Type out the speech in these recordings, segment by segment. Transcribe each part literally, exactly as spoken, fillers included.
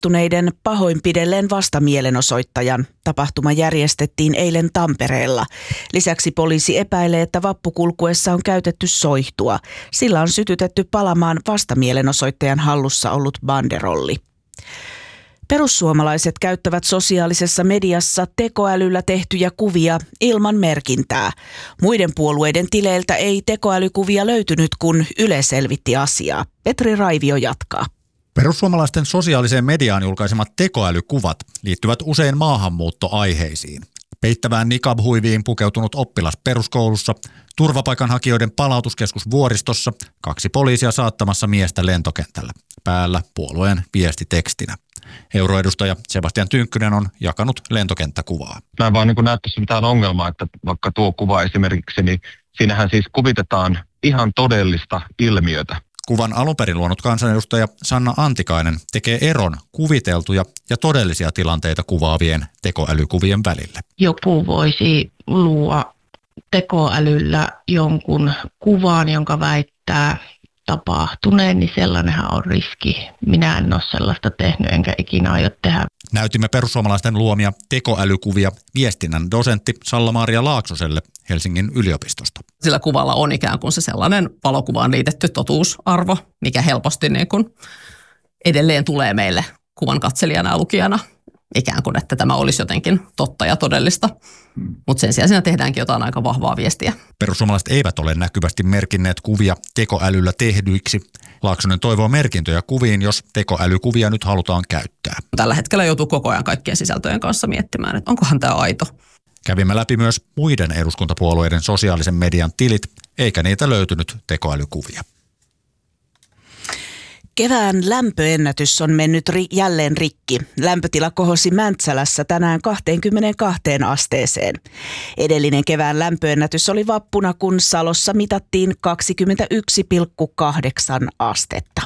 sattuneiden pahoinpidelleen vastamielenosoittajan. Tapahtuma järjestettiin eilen Tampereella. Lisäksi poliisi epäilee, että vappukulkuessa on käytetty soihtua. Sillä on sytytetty palamaan vastamielenosoittajan hallussa ollut banderolli. Perussuomalaiset käyttävät sosiaalisessa mediassa tekoälyllä tehtyjä kuvia ilman merkintää. Muiden puolueiden tileiltä ei tekoälykuvia löytynyt, kun Yle selvitti asiaa. Petri Raivio jatkaa. Perussuomalaisten sosiaaliseen mediaan julkaisemat tekoälykuvat liittyvät usein maahanmuuttoaiheisiin. Peittävään niqab-huiviin pukeutunut oppilas peruskoulussa, turvapaikanhakijoiden palautuskeskus Vuoristossa, kaksi poliisia saattamassa miestä lentokentällä. Päällä puolueen viestitekstinä. Euroedustaja Sebastian Tynkkynen on jakanut lentokenttäkuvaa. Mä en vaan niin näe tässä mitään ongelmaa, että vaikka tuo kuva esimerkiksi, niin siinähän siis kuvitetaan ihan todellista ilmiötä. Kuvan alunperin luonut kansanedustaja Sanna Antikainen tekee eron kuviteltuja ja todellisia tilanteita kuvaavien tekoälykuvien välille. Joku voisi luoda tekoälyllä jonkun kuvan, jonka väittää tapahtuneen, niin sellainenhan on riski. Minä en ole sellaista tehnyt, enkä ikinä aio tehdä. Näytimme perussuomalaisten luomia tekoälykuvia viestinnän dosentti Salla-Maria Laaksoselle Helsingin yliopistosta. Sillä kuvalla on ikään kuin se sellainen valokuvaan liitetty totuusarvo, mikä helposti niin kuin edelleen tulee meille kuvan katselijana ja lukijana. Ikään kuin, että tämä olisi jotenkin totta ja todellista. Mutta sen sijaan siinä tehdäänkin jotain aika vahvaa viestiä. Perussuomalaiset eivät ole näkyvästi merkinneet kuvia tekoälyllä tehdyiksi. Laaksonen toivoo merkintöjä kuviin, jos tekoälykuvia nyt halutaan käyttää. Tällä hetkellä joutuu koko ajan kaikkien sisältöjen kanssa miettimään, että onkohan tämä aito. Kävimme läpi myös muiden eduskuntapuolueiden sosiaalisen median tilit, eikä niitä löytynyt tekoälykuvia. Kevään lämpöennätys on mennyt ri- jälleen rikki. Lämpötila kohosi Mäntsälässä tänään kaksikymmentäkaksi asteeseen. Edellinen kevään lämpöennätys oli vappuna, kun Salossa mitattiin kaksikymmentäyksi pilkku kahdeksan astetta.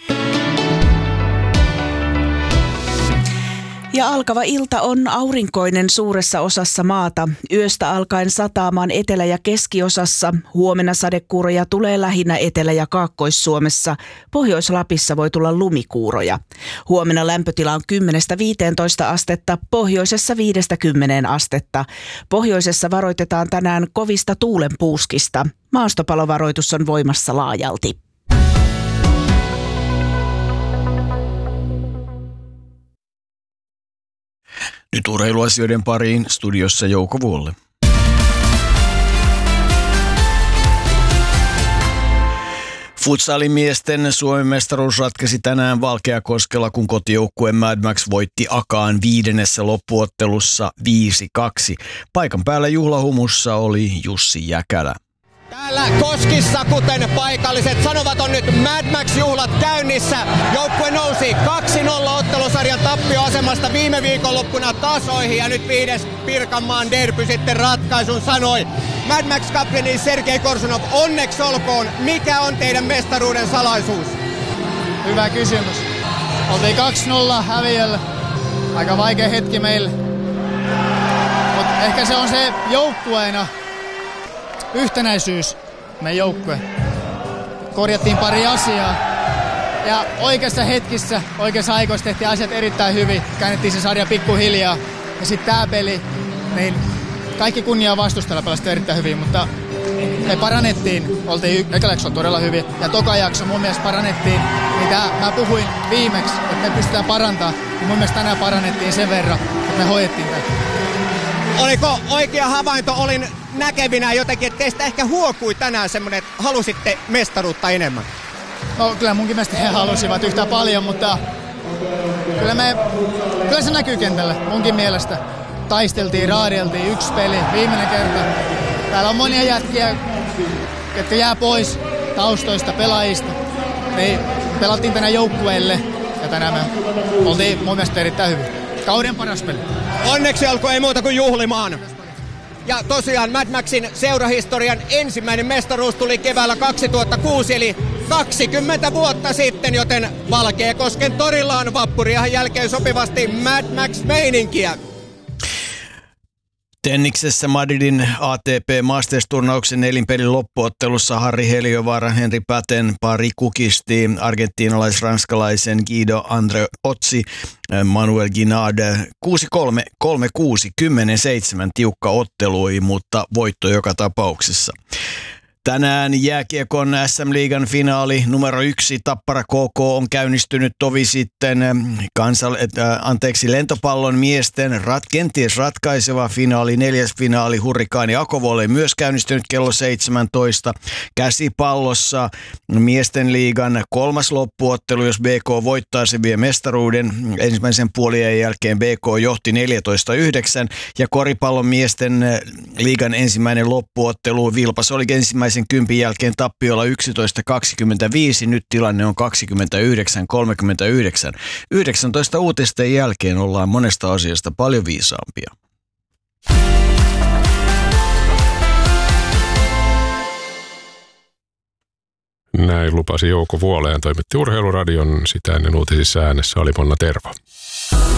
Ja alkava ilta on aurinkoinen suuressa osassa maata. Yöstä alkaen sataamaan etelä- ja keskiosassa. Huomenna sadekuuroja tulee lähinnä Etelä- ja Kaakkois-Suomessa. Pohjois-Lapissa voi tulla lumikuuroja. Huomenna lämpötila on kymmenestä viiteentoista astetta, pohjoisessa viidestä kymmeneen astetta. Pohjoisessa varoitetaan tänään kovista tuulenpuuskista. Maastopalovaroitus on voimassa laajalti. Nyt urheiluasioiden pariin studiossa Jouko Vuolle. Futsalimiesten Suomen mestaruus ratkesi tänään Valkeakoskella, kun kotijoukkue Mad Max voitti Akaan viidennessä loppuottelussa viisi kaksi. Paikan päällä juhlahumussa oli Jussi Jäkälä. Täällä Koskissa, kuten paikalliset sanovat, on nyt Mad Max-juhlat käynnissä. Joukkue nousi kaksi nolla ottelusarjan tappioasemasta viime viikonloppuna tasoihin ja nyt viides Pirkanmaan derby sitten ratkaisun sanoi. Mad Max-kapteeni Sergei Korsunov, onneksi olkoon. Mikä on teidän mestaruuden salaisuus? Hyvä kysymys. Oltiin kaksi nolla häviöllä. Aika vaikea hetki meille. Mutta ehkä se on se joukkueena. Yhtenäisyys, meidän joukkue. Korjattiin pari asiaa ja oikeassa hetkissä, oikeassa aikoissa tehtiin asiat erittäin hyvin. Käännettiin se sarja pikkuhiljaa ja sitten tää peli, niin kaikki kunnia vastustajalla pelasi erittäin hyvin, mutta me parannettiin, oltiin ekalla jaksolla todella hyvin ja toka jakso mun mielestä parannettiin, niin tää, mä puhuin viimeksi, että me pystytään parantamaan, niin mun mielestä tänään parannettiin sen verran, että me hoidettiin tätä. Oliko oikea havainto, olin näkevinä jotenkin, että teistä ehkä huokui tänään semmoinen, että halusitte mestaruutta enemmän? No kyllä munkin mielestä he halusivat yhtä paljon, mutta kyllä, me, kyllä se näkyy kentällä munkin mielestä. Taisteltiin, raadeltiin, yksi peli, viimeinen kerta. Täällä on monia jätkiä, jotka jää pois taustoista, pelaajista. Niin pelattiin tänään joukkueelle ja tänään me oltiin mun mielestä erittäin hyvin. Kauden paras peli. Onneksi olkoon, ei muuta kuin juhlimaan. Ja tosiaan Mad Maxin seurahistorian ensimmäinen mestaruus tuli keväällä kaksituhattakuusi, eli kaksikymmentä vuotta sitten, joten Valkeakosken torilla on vappuriahan jälkeen sopivasti Mad Max-meininkiä. Tenniksessä Madridin A T P Masters-turnauksen nelinpelin loppuottelussa Harri Heliövaara, Henri Paten pari kukisti argentiinalais-ranskalaisen Guido Andreozzi, Manuel Guinard kuusi kolme, kolme kuusi, kymmenen seitsemän tiukka ottelui, mutta voitto joka tapauksessa. Tänään jääkiekon S M-liigan finaali numero yksi Tappara K K on käynnistynyt tovi sitten. Kansal, äh, anteeksi, lentopallon miesten rat, kenties ratkaiseva finaali, neljäs finaali Hurrikaani Akovolle myös käynnistynyt kello seitsemäntoista. Käsipallossa miesten liigan kolmas loppuottelu, jos B K voittaa, se vie mestaruuden. Ensimmäisen puolien jälkeen B K johti neljätoista yhdeksän ja koripallon miesten liigan ensimmäinen loppuottelu Vilpas oli ensimmäisen sen kympin jälkeen tappiolla yksitoista kaksikymmentäviisi, nyt tilanne on kaksikymmentäyhdeksän kolmekymmentäyhdeksän. yhdeksäntoista uutisten jälkeen ollaan monesta asiasta paljon viisaampia. Näin lupasi Jouko Vuoleen, toimitti Urheiluradion, sitä ennen uutisissa äänessä oli Monna Tervo.